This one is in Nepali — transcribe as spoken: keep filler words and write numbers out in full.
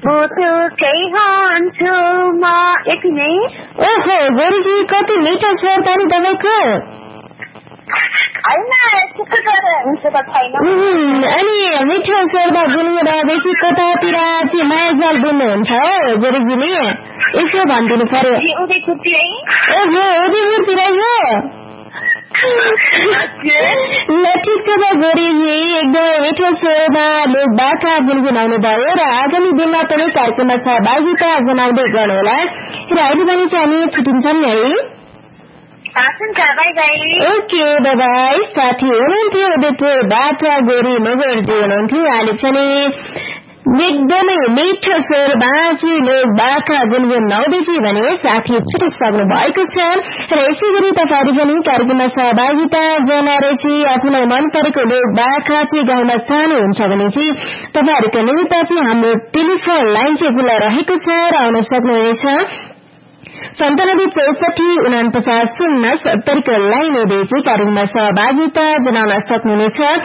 बुटुकै हुन्छु म यति नै। ओहो गोरीजी कति मिठो स्वर त नि तपाईँको। होइन त्यस्तो हुन्छ त छैन। अनि मिठो स्वरमा गुनगुनाएपछि कतातिर चाहिँ मायाजाल बुन्नुहुन्छ हो गोरीजीले यसो भनिदिनु पर्यो। उदयपुरतिरै। ओहो उदयपुरतिरै हो। ल ठिक छ त गोरीजी एकदम मिठो स्वरमा लोक बाखा गुनगुनाउनु भयो र आगामी दिनमा पनि कार्यक्रममा सहभागिता जनाउँदै गर्नुहोला र अहिले पनि चाहिँ हामी छुट्टिन्छौँ नि है। Okay by by. साथी हुनुहुन्थ्यो उदयपुरबाट गोरी मगरजी हुनुहुन्थ्यो। अहिले पनि एकदमै मिठो स्वर बाँची लोक बाखा गुनगुनाउँदै चाहिँ भने साथी छुटिसक्नु भएको छ र यसै गरी तपाईँहरू पनि कार्यक्रममा सहभागिता जनाएपछि आफ्नो मन परेको लोक बाखा चाहिँ गाउन चाहनुहुन्छ भने चाहिँ तपाईँहरूको निमित्त चाहिँ हाम्रो टेलिफोन लाइन चाहिँ खुला रहेको छ र आउन सक्नुहुनेछ सन्तानब्बे चौसठी उनापचास शून्य सत्तरीको लाइन हुँदै चाहिँ कार्यक्रममा सहभागिता जनाउन सक्नुहुनेछ।